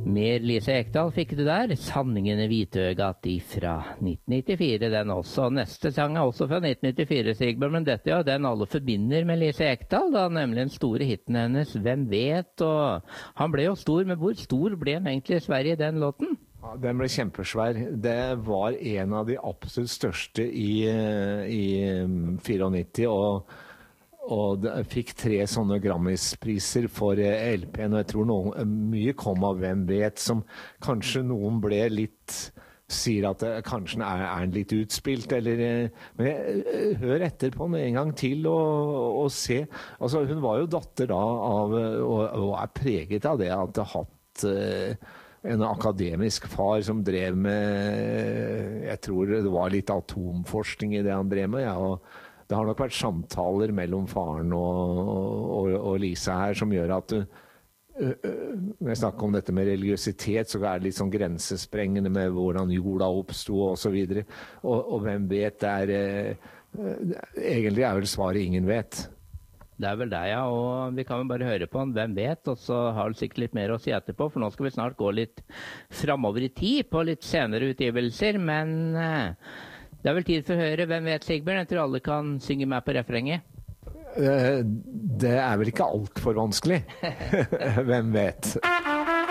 Mer Lise Ekdahl fikk du der. Sanningen i hvitøgat fra 1994, den også. Neste sang også fra 1994, Sigbjørn, men dette den alle forbinder med Lise Ekdahl, da, nemlig den store hitten hennes, Hvem vet? Og han ble jo stor, men hvor stor ble han egentlig i Sverige i den låten? Ja, den ble kjempesvær. Det var en av de absolutt største i 94, og fikk 3 sånne Grammis-priser for LP-en, og jeg tror mye kom av Hvem vet, som kanskje noen ble litt, sier at kanskje er litt utspilt, men hør etter på den en gang til og se. Altså, hun var jo datter da av, og er preget av det, at det har hatt en akademisk far som drev med, jeg tror det var litt atomforskning i det han drev med, ja, og det har nok vært samtaler mellom faren og Lisa her som gjør at når jeg snakker om dette med religiøsitet, så er det litt sånn grensesprengende med hvordan jorda oppstod og så videre. Og hvem vet, egentlig er vel svaret ingen vet. Det er vel det, ja, og vi kan vel bare høre på han, Hvem vet, og så har du sikkert litt mer å si etterpå, for nå skal vi snart gå litt fremover i tid på litt senere utgivelser, men det er vel tid for å høre Hvem vet, Sigbjørn? Jeg tror alle kan synge meg på refrenget. Det er vel ikke alt for vanskelig. Hvem vet?